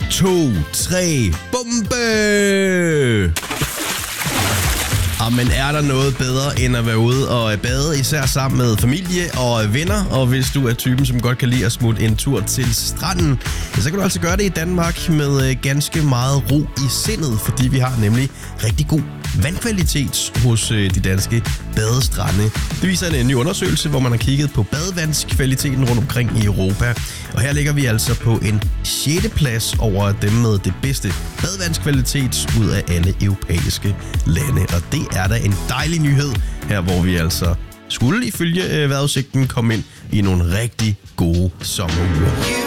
2, 3, bombe! Men er der noget bedre end at være ude og bade, især sammen med familie og venner? Og hvis du er typen, som godt kan lide at smutte en tur til stranden, ja, så kan du altså gøre det i Danmark med ganske meget ro i sindet, fordi vi har nemlig rigtig god vandkvalitet hos de danske badestrande. Det viser en ny undersøgelse, hvor man har kigget på badevandskvaliteten rundt omkring i Europa. Og her ligger vi altså på en 6. plads over dem med det bedste badevandskvalitet ud af alle europæiske lande. Og det er da en dejlig nyhed her, hvor vi altså skulle ifølge vejrudsigten komme ind i nogle rigtig gode sommeruger.